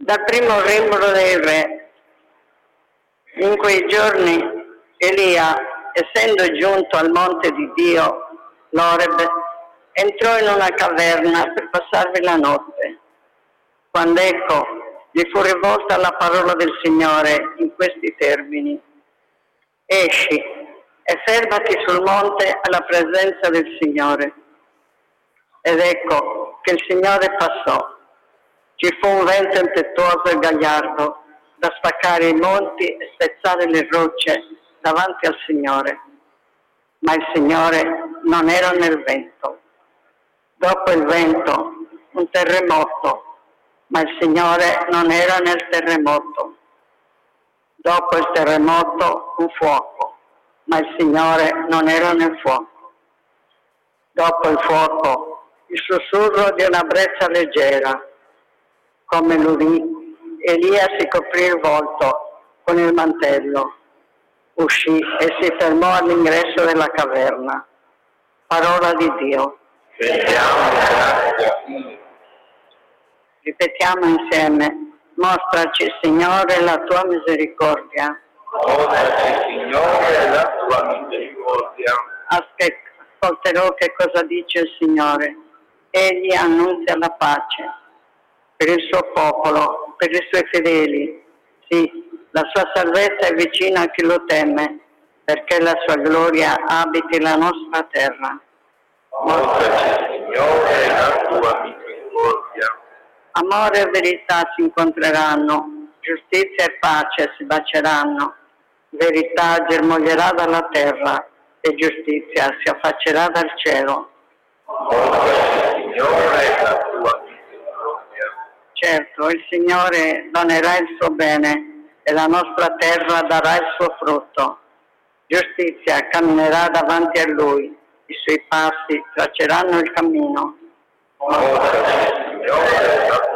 dal primo membro dei re. In quei giorni Elia, essendo giunto al monte di Dio, l'Oreb, entrò in una caverna per passarvi la notte. Quando ecco, gli fu rivolta la parola del Signore in questi termini: esci e fermati sul monte alla presenza del Signore. Ed ecco che il Signore passò. Ci fu un vento impetuoso e gagliardo da spaccare i monti e spezzare le rocce davanti al Signore. Ma il Signore non era nel vento. Dopo il vento un terremoto, ma il Signore non era nel terremoto. Dopo il terremoto un fuoco, ma il Signore non era nel fuoco. Dopo il fuoco il sussurro di una brezza leggera. Come l'udì, Elia si coprì il volto con il mantello, uscì e si fermò all'ingresso della caverna. Parola di Dio. Ripetiamo insieme: mostraci, Signore, la tua misericordia. Mostraci, Signore, la tua misericordia. Ascolterò che cosa dice il Signore. Egli annunzia la pace per il suo popolo, per i suoi fedeli. Sì, la sua salvezza è vicina a chi lo teme, perché la sua gloria abiti la nostra terra. Mostraci, Signore, la tua misericordia. Amore e verità si incontreranno, giustizia e pace si baceranno. Verità germoglierà dalla terra e giustizia si affaccerà dal cielo. Mostraci, Signore, la tua misericordia. Certo, il Signore donerà il suo bene e la nostra terra darà il suo frutto. Giustizia camminerà davanti a Lui, i suoi passi tracceranno il cammino. Mostraci, Signore, la tua